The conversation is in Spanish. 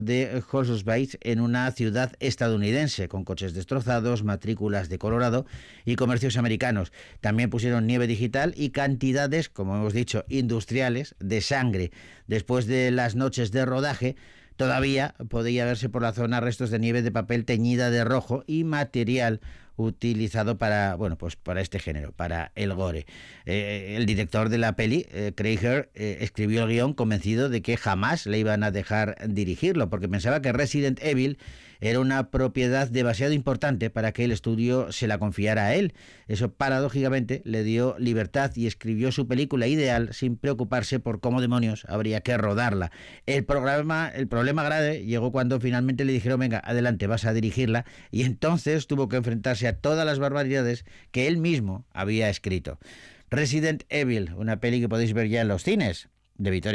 de Horses Bay en una ciudad estadounidense con coches destrozados, matrículas de Colorado y comercios americanos. También pusieron nieve digital y cantidades, como hemos dicho, industriales de sangre. Después de las noches de rodaje, todavía podía verse por la zona restos de nieve de papel teñida de rojo y material utilizado para, bueno, pues para este género, para el gore. El director de la peli, Craig, escribió el guión convencido de que jamás le iban a dejar dirigirlo, porque pensaba que Resident Evil era una propiedad demasiado importante para que el estudio se la confiara a él. Eso, paradójicamente, le dio libertad y escribió su película ideal sin preocuparse por cómo demonios habría que rodarla. El problema grave llegó cuando finalmente le dijeron: venga, adelante, vas a dirigirla, y entonces tuvo que enfrentarse a todas las barbaridades que él mismo había escrito. Resident Evil, una peli que podéis ver ya en los cines, de Vitoria.